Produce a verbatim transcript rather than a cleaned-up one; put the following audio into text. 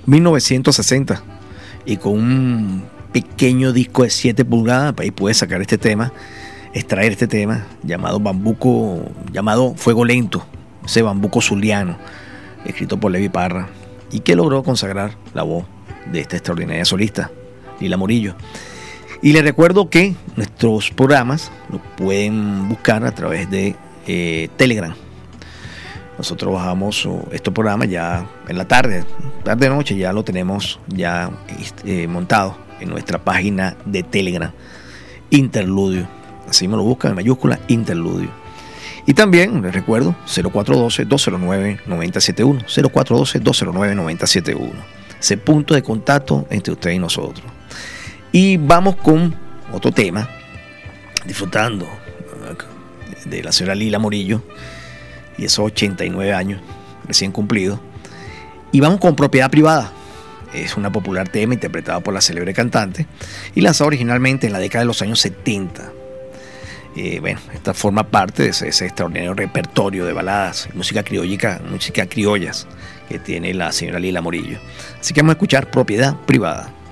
mil novecientos sesenta, y con un pequeño disco de siete pulgadas, ahí puedes sacar este tema, extraer este tema llamado Bambuco, llamado Fuego Lento, ese bambuco zuliano, escrito por Levi Parra, y que logró consagrar la voz de esta extraordinaria solista, Lila Morillo. Y les recuerdo que nuestros programas los pueden buscar a través de eh, Telegram. Nosotros bajamos estos programas ya en la tarde, tarde noche, ya lo tenemos ya eh, montado en nuestra página de Telegram, Interludio. Así me lo buscan en mayúscula, Interludio. Y también les recuerdo cero cuatro uno dos, dos cero nueve, nueve cero siete uno, cero cuatro uno dos, dos cero nueve, nueve cero siete uno. Ese punto de contacto entre usted y nosotros. Y vamos con otro tema, disfrutando de la señora Lila Morillo y esos ochenta y nueve años recién cumplidos. Y vamos con Propiedad Privada. Es una popular tema interpretado por la célebre cantante y lanzado originalmente en la década de los años setenta. Eh, bueno, esta forma parte de ese, ese extraordinario repertorio de baladas, música criollica, música criollas que tiene la señora Lila Morillo. Así que vamos a escuchar Propiedad Privada.